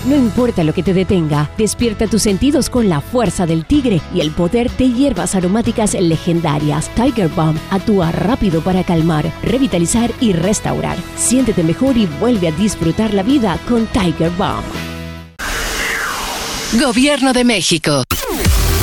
No importa lo que te detenga, despierta tus sentidos con la fuerza del tigre y el poder de hierbas aromáticas legendarias. Tiger Balm actúa rápido para calmar, revitalizar y restaurar. Siéntete mejor y vuelve a disfrutar la vida con Tiger Balm. Gobierno de México.